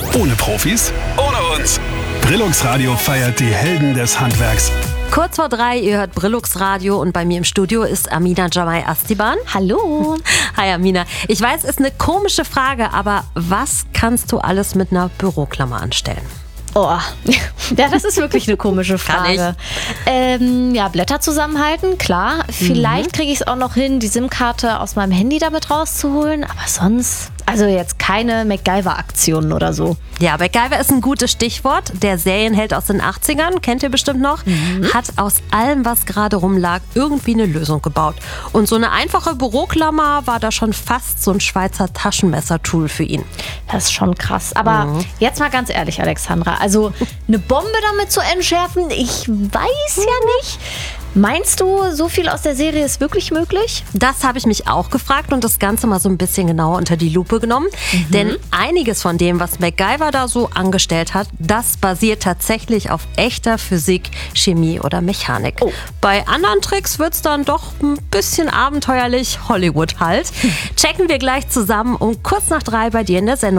Ohne Profis, ohne uns. Brillux Radio feiert die Helden des Handwerks. Kurz vor 3, ihr hört Brillux Radio und bei mir im Studio ist Amina Jamai Astiban. Hallo. Hi Amina. Ich weiß, ist eine komische Frage, aber was kannst du alles mit einer Büroklammer anstellen? Oh, ja, das ist wirklich eine komische Frage. Ja, Blätter zusammenhalten, klar. Vielleicht kriege ich es auch noch hin, die SIM-Karte aus meinem Handy damit rauszuholen. Aber sonst, also jetzt keine MacGyver-Aktionen oder so. Ja, MacGyver ist ein gutes Stichwort. Der Serienheld aus den 80ern, kennt ihr bestimmt noch, hat aus allem, was gerade rumlag, irgendwie eine Lösung gebaut. Und so eine einfache Büroklammer war da schon fast so ein Schweizer Taschenmesser-Tool für ihn. Das ist schon krass. Aber jetzt mal ganz ehrlich, Alexandra, also eine Bombe damit zu entschärfen, ich weiß ja nicht. Meinst du, so viel aus der Serie ist wirklich möglich? Das habe ich mich auch gefragt und das Ganze mal so ein bisschen genauer unter die Lupe genommen. Denn einiges von dem, was MacGyver da so angestellt hat, das basiert tatsächlich auf echter Physik, Chemie oder Mechanik. Oh. Bei anderen Tricks wird es dann doch ein bisschen abenteuerlich, Hollywood halt. Checken wir gleich zusammen um kurz nach 3 bei dir in der Sendung.